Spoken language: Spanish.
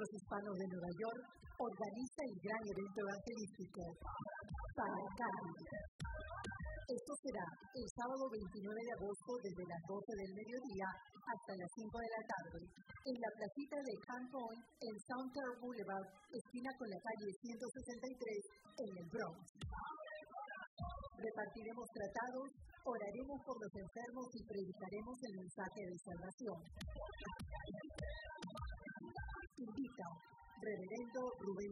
Encuentros Hispanos de Nueva York organiza el gran evento evangelístico para Cali. Esto será el sábado 29 de agosto desde las 12 del mediodía hasta las 5 de la tarde en la placita de Camp Point en Southern Boulevard, esquina con la calle 163 en el Bronx. Repartiremos tratados, oraremos por los enfermos y predicaremos el mensaje de salvación. Invita Reverendo Rubén